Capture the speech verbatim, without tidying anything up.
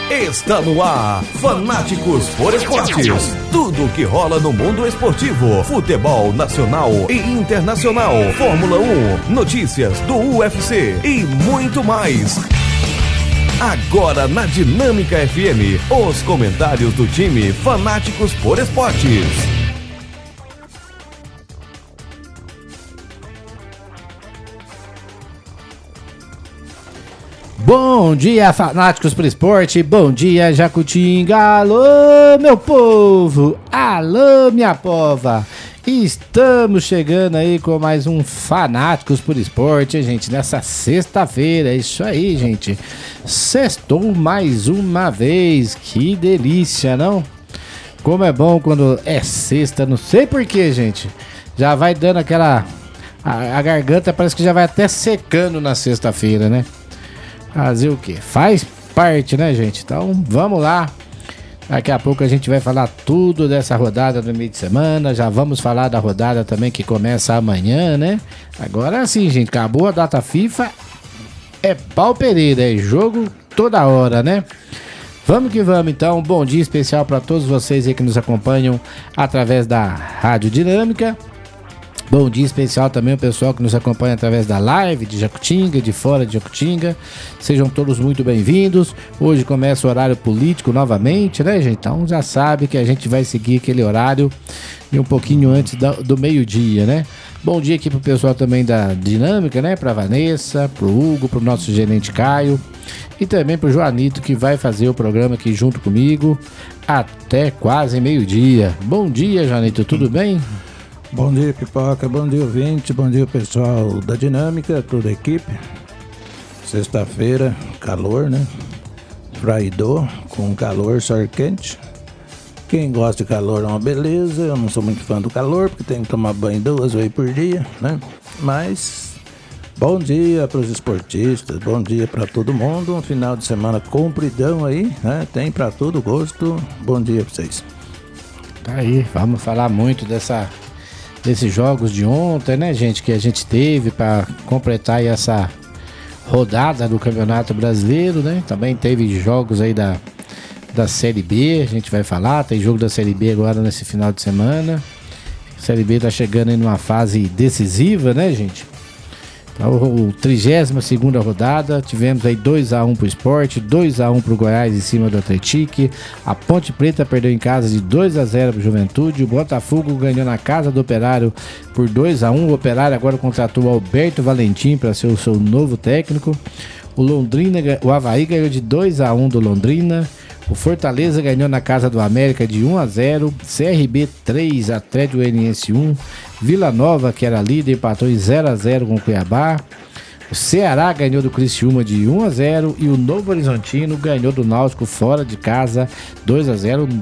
Está no ar, Fanáticos por Esportes. Tudo o que rola no mundo esportivo, futebol nacional e internacional, Fórmula um, notícias do U F C e muito mais. Agora na Dinâmica F M, os comentários do time Fanáticos por Esportes. Bom dia, fanáticos por esporte, bom dia, Jacutinga, alô, meu povo, alô, minha pova, estamos chegando aí com mais um Fanáticos por Esporte, gente, nessa sexta-feira, é isso aí, gente, sextou mais uma vez, que delícia, não? Como é bom quando é sexta, não sei porquê, gente, já vai dando aquela, a, a garganta parece que já vai até secando na sexta-feira, né? Fazer o que? Faz parte, né, gente? Então, vamos lá. Daqui a pouco a gente vai falar tudo dessa rodada do meio de semana. Já vamos falar da rodada também que começa amanhã, né? Agora sim, gente. Acabou a data FIFA. É pau Pereira. É jogo toda hora, né? Vamos que vamos, então. Um bom dia especial para todos vocês aí que nos acompanham através da Rádio Dinâmica. Bom dia especial também ao pessoal que nos acompanha através da live de Jacutinga, de fora de Jacutinga. Sejam todos muito bem-vindos. Hoje começa o horário político novamente, né, gente? Então já sabe que a gente vai seguir aquele horário e um pouquinho antes do, do meio-dia, né? Bom dia aqui pro pessoal também da Dinâmica, né? Pra Vanessa, pro Hugo, pro nosso gerente Caio e também pro Joanito que vai fazer o programa aqui junto comigo até quase meio-dia. Bom dia, Joanito, tudo bem? Bom dia, Pipoca, bom dia, ouvinte, bom dia, pessoal da Dinâmica, toda a equipe. Sexta-feira, calor, né? Traidor, com calor, só quente. Quem gosta de calor é uma beleza, eu não sou muito fã do calor, porque tenho que tomar banho duas vezes por dia, né? Mas, bom dia para os esportistas, bom dia para todo mundo, um final de semana compridão aí, né? Tem para todo gosto, bom dia para vocês. Tá aí, vamos falar muito dessa... desses jogos de ontem, né, gente, que a gente teve para completar aí essa rodada do Campeonato Brasileiro, né? Também teve jogos aí da, da Série B, a gente vai falar, tem jogo da Série B agora nesse final de semana. A Série B tá chegando aí numa fase decisiva, né, gente? Então, o trigésima segunda rodada, tivemos aí dois a um pro Sport, dois a um pro Goiás em cima do Atlético. A Ponte Preta perdeu em casa de dois a zero pro Juventude. O Botafogo ganhou na casa do Operário por dois a um. O Operário agora contratou o Alberto Valentim para ser o seu novo técnico. O Londrina, o Avaí ganhou de dois a um do Londrina. O Fortaleza ganhou na casa do América de um a zero, C R B três, Atlético Goianiense um, Vila Nova, que era líder, empatou em zero a zero com o Cuiabá. O Ceará ganhou do Criciúma de um a zero e o Novo Horizontino ganhou do Náutico fora de casa dois a zero.